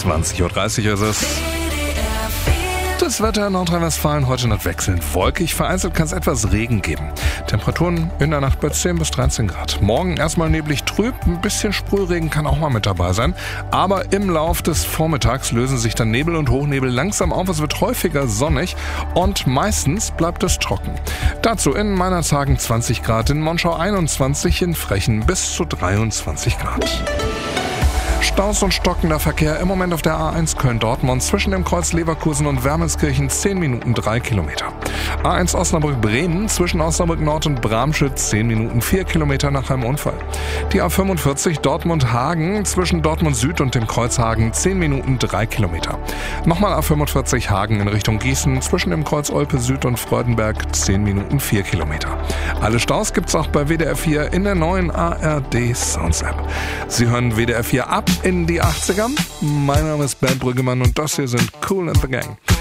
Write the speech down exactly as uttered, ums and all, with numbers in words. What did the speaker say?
zwanzig Uhr dreißig ist es. Das Wetter in Nordrhein-Westfalen heute noch wechselnd wolkig. Vereinzelt kann es etwas Regen geben. Temperaturen in der Nacht bei zehn bis dreizehn Grad. Morgen erstmal neblig trüb, ein bisschen Sprühregen kann auch mal mit dabei sein. Aber im Lauf des Vormittags lösen sich dann Nebel und Hochnebel langsam auf. Es wird häufiger sonnig und meistens bleibt es trocken. Dazu in Meinerzhagen zwanzig Grad, in Monschau einundzwanzig, in Frechen bis zu dreiundzwanzig Grad. Staus und stockender Verkehr im Moment auf der A eins Köln-Dortmund zwischen dem Kreuz Leverkusen und Wermelskirchen zehn Minuten drei Kilometer. A eins Osnabrück-Bremen zwischen Osnabrück-Nord und Bramschütz zehn Minuten vier Kilometer nach einem Unfall. Die A fünfundvierzig Dortmund-Hagen zwischen Dortmund Süd und dem Kreuz Hagen zehn Minuten drei Kilometer. Nochmal A fünfundvierzig Hagen in Richtung Gießen zwischen dem Kreuz Olpe Süd und Freudenberg zehn Minuten vier Kilometer. Alle Staus gibt's auch bei W D R vier in der neuen A R D Sounds App. Sie hören W D R vier ab in die achtziger. Mein Name ist Bernd Brüggemann und das hier sind Kool and the Gang.